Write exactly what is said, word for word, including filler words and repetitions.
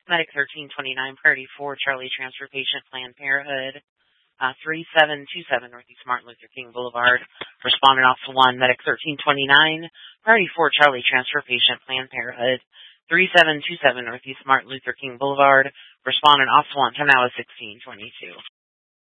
Medic thirteen twenty-nine, Priority four, Charlie Transfer Patient, Planned Parenthood, uh, three seven two seven Northeast Martin Luther King Boulevard. Respondent Officer one, Medic thirteen twenty-nine, Priority four, Charlie Transfer Patient, Planned Parenthood, three seven two seven Northeast Martin Luther King Boulevard. Respondent Officer one, time now is sixteen twenty-two.